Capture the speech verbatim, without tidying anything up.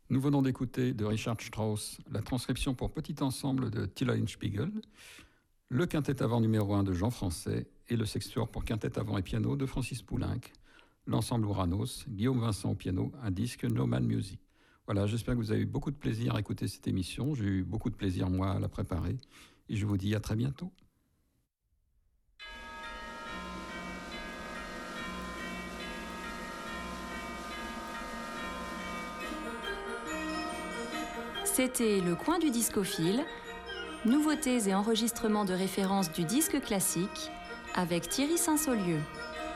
Nous venons d'écouter de Richard Strauss la transcription pour petit ensemble de Till Eulenspiegel, le quintet avant numéro un de Jean Français et le sextuor pour quintet avant et piano de Francis Poulenc, l'ensemble Ouranos, Guillaume Vincent au piano, un disque No Man Music. Voilà, j'espère que vous avez eu beaucoup de plaisir à écouter cette émission. J'ai eu beaucoup de plaisir, moi, à la préparer. Et je vous dis à très bientôt. C'était Le Coin du Discophile, nouveautés et enregistrements de référence du disque classique avec Thierry Saint-Saulieu.